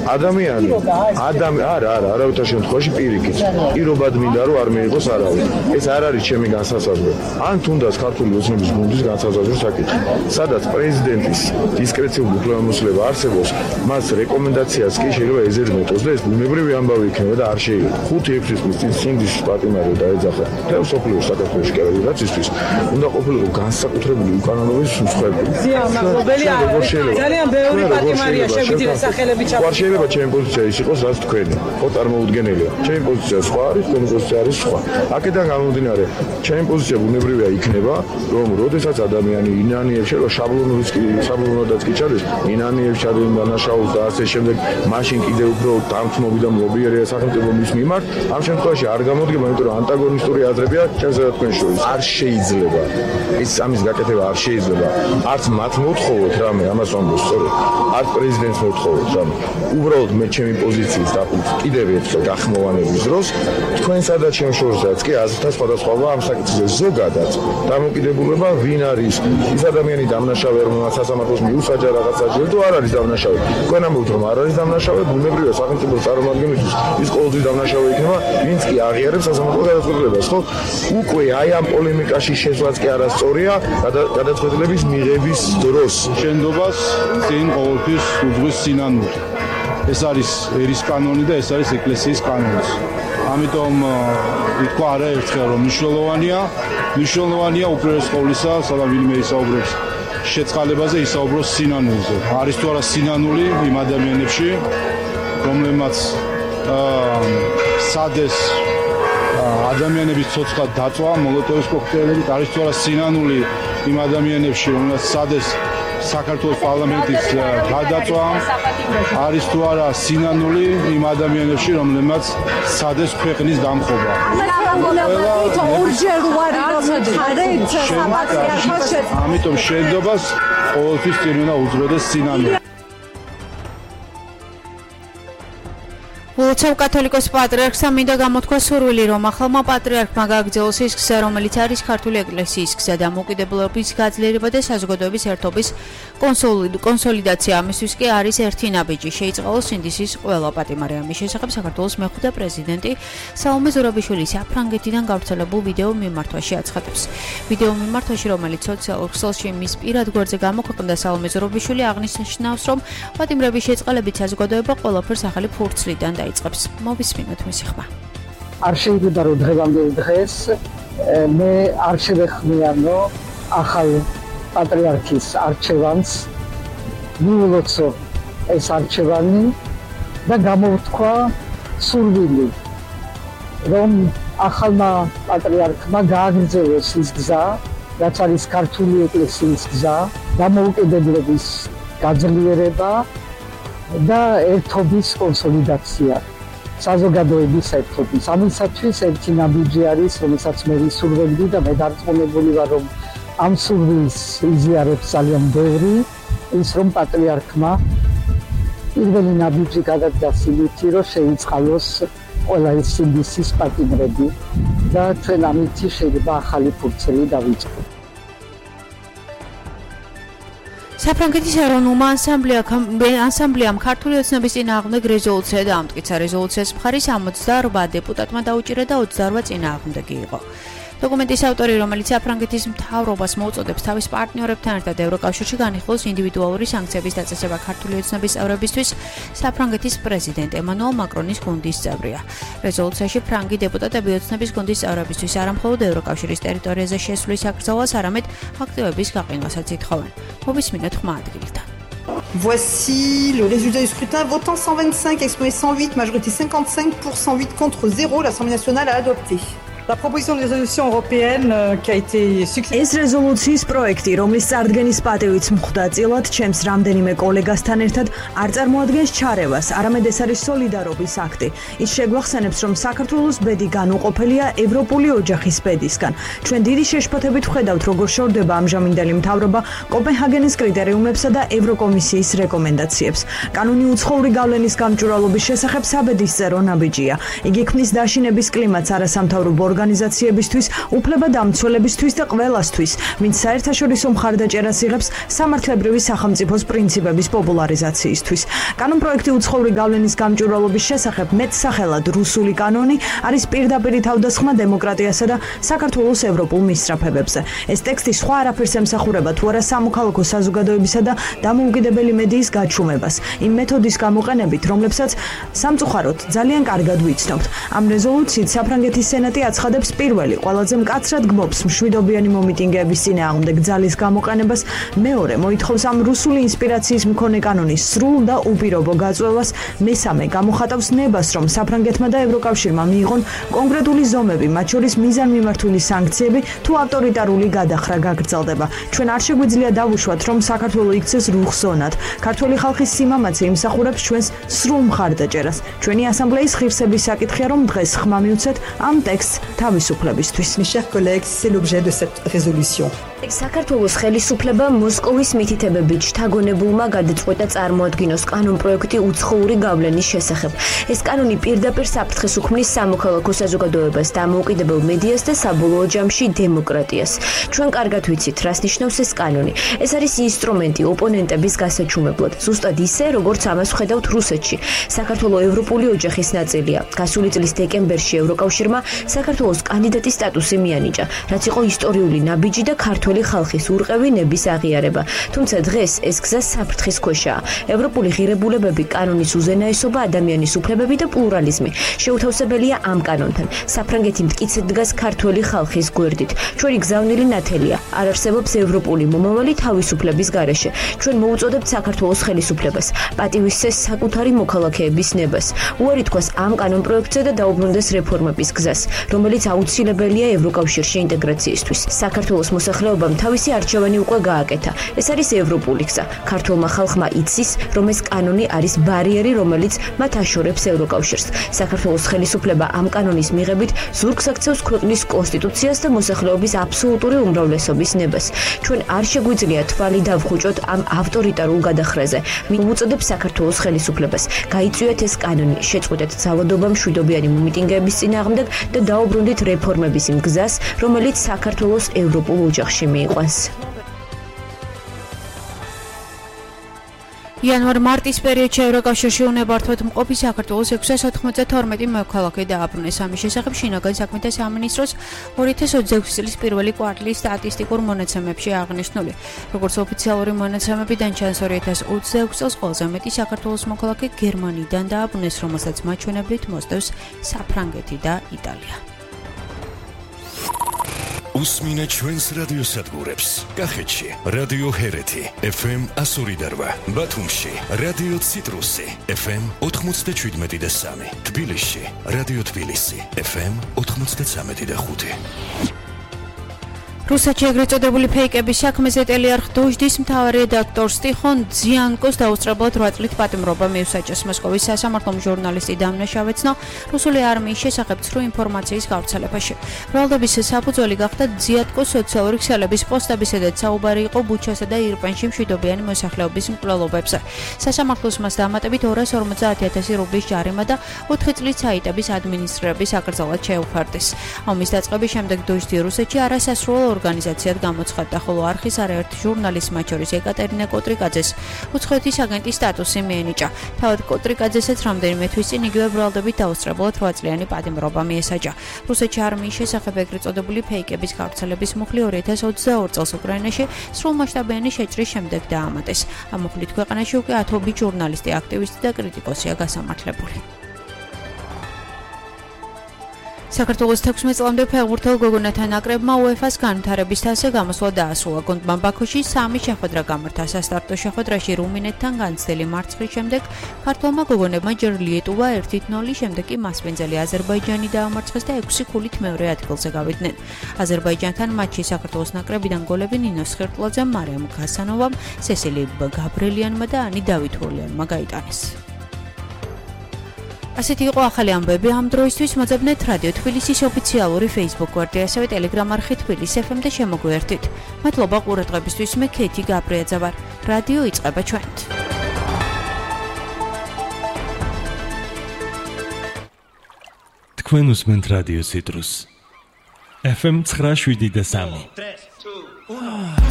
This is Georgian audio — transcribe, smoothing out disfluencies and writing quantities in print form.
ადამიანი არავითარ შემთხვევაში პირიქით პირობად მინდა რომ არ მეიღოს არავინ. ეს არ არის ჩემი განსასაზღვრო. ან თუნდაც ქართული ოცნების გუნდის განსაზღვრო საკითხი. სადაც პრეზიდენტის დისკრეციული უფლებამოსილება არსებობს, მას რეკომენდაციას კი შეიძლება ეზერმეტოს და ეს ბუნებრივი ამბავი იქნება და არ შეიძლება. 5-6 წლის წინ სინდის პატიმარი დაეძახა. თელ სოფლიო საქართველოს კერები რაც ისთვის უნდა ყოფილიყო განსაკუთრებული უკანონობის მსხვერპლი. ძალიან ბევრი პატიმარია შეგვიძლია სახელები ჩავწეროთ. არ შეიძლება ჩემი პოზიცია ის იყოს რაც თქვენი. ხო წარმოუდგენელია. ჩემი პოზიცია სხვა არის, თქვენი პოზიცია არის სხვა. აქედან გამომდინარე, ჩემი პოზიცია ბუნებრივია იქნება, რომ როდესაც ადამიანი ინანიებს შეიძლება შაბლონადაც კი ჩადეს, ინანიებს ჩადება დანაშაულს და ასე შემდეგ, მაშინ კიდე უფრო დამცნობი და მობიერია სახელმწიფო მის მიმართ, ამ შემთხვევაში არ გამოდგება, იმიტომ რომ ანტაგონისტური აზრებია ჩემსა და თქვენ შორის. არ შეიძლება. ეს ამის გაკეთება არ შეიძლება. არც მათ მოთხოვოთ რამე, ამას ვამბობ სწორედ. არც პრეზიდენტს მოთხოვოთ რამე. უბრალოდ მე ჩემი პოზიციის დახურს კიდევ ერთხელ გახმოვანების დროს თქვენსა და ჩემს შორისაც კი აზრთა სხვადასხვაა ამ საკითხზე. ზოგადად დამოკიდებულება ვინ არის ის ადამიანი დამნაშავე, რომელსაც სასამართლოს მიუსაჯა რაღაცა თუ არ არის დამნაშავე. თქვენ ამბობთ რომ არ არის დამნაშავე, ბუნებრივია სახელმწიფოს წარმომადგენლისთვის ის ყოველთვის დამნაშავე იქნება, ვინც კი აღიარებს სასამართლო გადაწყვეტილებას, ხო? უკვე აი ამ პოლემიკაში შესვლაც კი არასწორია გადაწყვეტილების მიღების დროს. შენდობას წინ ყოველთვის უძღვის სინანული. ეს არის ერის კანონი და ეს არის ეკლესიის კანონიც. ამიტომ ითქვა არაერთხელ რომ მნიშვნელოვანია უპირველეს ყოვლისა, სადაც ვინმე ისაუბრებს შეწყალებაზე, ისაუბროს სინანულზე. არის თუ არა სინანული იმ ადამიანებში, რომლებმაც სადეს ადამიანების ცოცხლად დაწვა მოლოტოვის კოქტეილებით, არის თუ არა სინანული იმ ადამიანებში, რომლებმაც სადეს საქართველოს პარლამენტის გადაწვა, არის თუ არა სინანული იმ ადამიანებში, რომლებმაც სადეს ქვეყნის დამხობა. ამიტომ შენდობას ყოველთვის წინ უნდა უძღვედეს სინანული. ულოცავ კათოლიკოს პატრიარქს მინდა გამოთქვა სურვილი, რომ ახალმა პატრიარქმა გააგრძელოს ის გზა, რომელიც არის ქართული ეკლესიის გზა და მოკიდებულების გაძლიერება და საზოგადოების ერთობის კონსოლიდაცია. ამისთვის კი არის ერთი ნაბიჯი. შეიწყალოს სინდისის ყველა პატიმარი. ამის შესახებ საქართველოს მეხუთე პრეზიდენტი სალომე ზურაბიშვილი საფრანგეთიდან გავრცელებულ ვიდეო მიმართვაში აცხადებს. ვიდეო მიმართვაში, რომელიც სოციალურ ქსელში მის პირად გვერდზე გამოქვეყნდა, სალომე ზურაბიშვილი აღნიშნავს, რომ პატიმრების შეწყალებით საზოგადოება ყველაფერს ახალი ფურცლიდან დაიწყებს. მოვისმინოთ მისი ხმა. არ შეიძლება რომ დღევანდელ დღეს მე არ შევეხმიანო ახალ პატრიარქის არჩევანს, მიულოცო ეს არჩევანი და გამოვთქვა სურვილი, რომ ახალმა პატრიარქმა გააგრძელოს ის გზა, რაც არის ქართული ეკლესიის გზა, დამოუკიდებლობის გაძლიერება და ერთობის კონსოლიდაცია, საზოგადოების ერთობის. ამისათვის ერთი ნაბიჯი არის, რომელსაც მე ვისურვებდი და მე დარწმუნებული ვარ, რომ ამ სურვილს იზიარებს ძალიან ბევრი, ის რომ პატრიარქმა პირველი ნაბიჯი გადადგას იმითი, რომ შეიწყალოს ყველა ეს სინდისის პატიმრები და ჩვენ ამით შეიძლება ახალი ფურცელი დავიწყოთ. საფრანგეთის ეროვნულმა ანსამბლეამ ქართული ოცნების წინააღმდეგ რეზოლუცია დაამტკიცა. რეზოლუციას მხარი 68 დეპუტატმა დაუჭირა და 28 წინააღმდეგი იყო. დოკუმენტის ავტორი, რომელიც საფრანგეთის მთავრობას მოუწოდებს თავის პარტნიორებთან ერთად ევროკავშირში განიხილოს ინდივიდუალური სანქციების დაწესება ქართული ოცნების წევრებისთვის, საფრანგეთის პრეზიდენტ ემანუელ მაკრონის გუნდის წევრია. რეზოლუციაში ფრანგი დეპუტატები ოცნების გუნდის წევრებისთვის არამხოლოდ ევროკავშირის ტერიტორიაზე შესვლის აკრძალვას, არამედ აქტივების გაყინვასაც ითხოვენ. მოვისმინოთ ხმა ადგილიდან. Voici le résultat du scrutin. Votant 125, exprimé 108, majorité 55 pour 108 contre 0. L'Assemblée nationale a adopté. La proposition de résolution européenne qui a été successivement. ეს რეზოლუციის პროექტი, რომლის წარდგენის პატივით მხვდა წილად ჩემს რამდენიმე კოლეგასთან ერთად, არ წარმოადგენს ჩარევას, არამედ ეს არის სოლიდარობის აქტი. ის შეგვახსენებს, რომ საქართველოს ბედი განუყოფელია ევროპული ოჯახის ბედისგან. ჩვენ დიდი შეშფოთებით ვხედავთ, როგორ შორდება ამჟამინდელი მთავრობა კოპენჰაგენის კრიტერიუმებსა და ევროკომისიის რეკომენდაციებს. კანონი უცხოური გავლენის გამჭვირვალობის შესახებ საბედისწერო ნაბიჯია. იგი ქმნის დაშინების კლიმატს არასამთავრობო ორგანიზაციებისთვის, უფლებადამცველებისთვის და ყველასთვის, ვინც საერთაშორისო მხარდაჭერას იღებს სამართლებრივი სახელმწიფოს პრინციპების პოპულარიზაციისთვის. კანონპროექტი უცხოური გავლენის გამჭვირვალობის შესახებ მეტსახელად რუსული კანონი არის პირდაპირი თავდასხმა დემოკრატიასა და საქართველოს ევროპულ მისწრაფებებზე. ეს ტექსტი სხვა არაფერს ემსახურება თუ არა სამოქალაქო საზოგადოებისა და დამოუკიდებელი მედიის გაჩუმებას, იმ მეთოდის გამოყენებით, რომლებსაც სამწუხაროდ ძალიან კარგად ვიცნობთ. ამ რეზოლუციით საფრანგეთის სენატი აცხადებს პირველი, ყველაზე მკაცრად გმობს მშვიდობიანი მომიტინგეების წინააღმდეგ ძალის გამოყენებას, მეორე მოითხოვს ამ რუსული ინსპირაციის მქონე კანონის სრულ და უპირობო გაწვევას, მესამე გამოხატავს ნებას, რომ საფრანგეთმა და ევროკავშირმა მიიღონ კონკრეტული ზომები, მათ შორის მიზანმიმართული სანქციები თუ ავტორიტარული გადახრა გაგრძელდება. ჩვენ არ შეგვიძლია დავუშვათ, რომ საქართველო იქცეს რუხ ზონად. ქართველი ხალხის სიმამაცე იმსახურებს ჩვენს სრულ მხარდაჭერას. ჩვენი ასამბლეის ღირსების საკითხია, რომ დღეს ხმა მივცეთ ამ ტექსტს თავისუფლებისთვის. Mes chers collègues, c'est l'objet de cette résolution. საქართველოს ხელისუფლება მოსკოვის მითითებებით შთაგონებულმა გადაწყვეტა წარმოადგინოს კანონპროექტი უცხოური გავლენის შესახებ. ეს კანონი პირდაპირ საფრთხეს უქმნის სამოქალაქო საზოგადოებას, დამოუკიდებელ მედიას და საბოლოო ჯამში დემოკრატიას. ჩვენ კარგად ვიცით, რას ნიშნავს ეს კანონი. ეს არის ინსტრუმენტი ოპონენტების გასაჩუმებლად, ზუსტად ისე, როგორც ამას ვხედავთ რუსეთში. საქართველოს ევროპული ოჯახის ნაწილია. გასული წლის დეკემბერში ევროკავშირმა საქართველოს კანდიდატის სტატუსი მიანიჭა, რაც იყო ისტორიული ნაბიჯი და ქართველი ხალხის ურყევი ნების აღიარება. თუმცა დღეს ეს გზა საფრთხის ქვეშაა. ევროპული ღირებულებები, კანონის უზენაესობა, ადამიანის უფლებები და პლურალიზმი შეუთავსებელია ამ კანონთან. საფრანგეთი მტკიცედ დგას ქართველი ხალხის გვერდით. ჩვენი გზავნილი ნათელია. არ არსებობს ევროპული მომავალი თავისუფლების გარეშე. ჩვენ მოუწოდებთ საქართველოს ხელისუფლებას, პატივისცეს საკუთარი მოქალაქეების ნებას. უარი თქვას ამ კანონპროექტზე და დაუბრუნდეს რეფორმების გზას, რომელიც აუცილებელია ევროკავშირში ინტეგრაციისთვის. საქართველოს მოსახლეობამ თავისი არჩევანი უკვე გააკეთა. ეს არის ევროპული გზა. ქართულმა ხალხმა იცის, რომ ეს კანონი არის ბარიერი, რომელიც მათ აშორებს ევროკავშირს. საქართველოს ხელისუფლება ამ კანონის მიღებით ზურგს აქცევს ქვეყნის კონსტიტუციას და მოსახლეობის აბსოლუტური უმრავლესობის ნებას. ჩვენ არ შეგვიძლია თვალი დავხუჭოთ ამ ავტორიტარულ გადახრაზე. მივუწოდებ საქართველოს ხელისუფლებას, გაიწვიეთ ეს კანონი, შეწყვეტეთ ძალადობა მშვიდობიანი მომიტინგეების წინააღმდეგ და დაუბრუნდით რეფორმების იმ გზას, რომელიც საქართველოს ევროპულ ოჯახში მიიყვანს. იანვარ-მარტის პერიოდში ევროკავშირში უნებართვოდ მყოფი საქართველოს 692 მოქალაქე დააბრუნეს. ამის შესახებ შინაგან საქმეთა სამინისტროს 2026 წლის პირველი კვარტლის სტატისტიკურ მონაცემებში აღნიშნული. როგორც ოფიციალური მონაცემებიდან ჩანს, 2026 წელს ყველაზე მეტი საქართველოს მოქალაქე გერმანიიდან დააბრუნეს, რომელსაც მაჩვენებლით მოსდევს საფრანგეთი და იტალია. უსმინე ჩვენს რადიოსადგურებს. კახეთში რადიო ჰერეთი FM 102.8, ბათუმში რადიო ციტრუსი FM 97.3, თბილისში რადიო თბილისი FM 93.5. რუსეთში ეგრეთ წოდებული ფეიკების საქმეზე ტელეარხ დოჟდის მთავარი რედაქტორ სტიხონ ძიანკოს დაუსწრებლად 8 წლით პატიმრობა მიუსაჯეს. მოსკოვის სასამართლომ ჟურნალისტი დამნაშავეცნო რუსული არმიის შესახებ ცრუ ინფორმაციის გავრცელებაში. ბრალდების საფუძველი გახდა ძიატკოს სოციალური ქსელების პოსტებისა და საუბარი იყო ბუჩასა და ირპენში მშვიდობიანი მოსახლეობის მკვლელობებზე. სასამართლოს მას დამატებით 250,000 რუბლის ჯარიმა და 4 წლის საიტების ადმინისტრირების აკრძალვად შეუფარდეს. ომის დაწყების შემდეგ დოჟდი რუსეთში არასასრულო ორგანიზაციად გამოცხადდა, ხოლო არხის არაერთი ჟურნალისტ, მათ შორის ეკატერინა კოტრიკაძეს უცხოეთის აგენტის სტატუსი მიენიჭა. თავად კოტრიკაძესაც რამდენიმე თვის წინ იგივე ბრალდებით დაუსწრებლად 8 წლიანი პატიმრობა მიესაჯა. რუსეთში არმიის შესახებ ეგრეთ წოდებული ფეიკების გავრცელების მუხლი 2022 წელს უკრაინაში სრულმასშტაბიანი შეჭრის შემდეგ დაამატეს. ამ მუხლით ქვეყანაში უკვე 10 ჟურნალისტი, აქტივისტი და კრიტიკოსია გასამართლებული. საქართველოს 16 წლამდე ფეხბურთელ გოგონათა ნაკრებმა UEFA-ს განვითარების თასზე გამოსვლა დაასრულა. გუნდმა ბაქოში 3 შეხვედრა გამართა. სასტარტო შეხვედრაში რუმინეთთან განცდელი მარცხის შემდეგ ქართველმა გოგონებმა ჯერ ლიეტუვა 1-0, შემდეგ კი მასპინძელი აზერბაიჯანი დაამარცხეს და 6 ქულით მეორე ადგილზე გავიდნენ. აზერბაიჯანთან მატჩში საქართველოს ნაკრებიდან გოლები ნინოს ხერტლაძემ, მარიამ გასანოვამ, სესილი გაბრელიანმა და ანი დავითურლიანმა გაიტანეს. ასეთი იყო ახალი ამბები ამ დროისთვის. მოძებნეთ რადიო თბილისის ოფიციალური Facebook გვერდი, ასევე Telegram არხი თბილისი FM და შემოგვიერთდით. მადლობა ყურადღებისთვის. მე ქეთი გაბრიაძე ვარ. რადიო იწყება ჩვენით. თქვენ უსმენთ რადიო ციტრუსს. FM 973.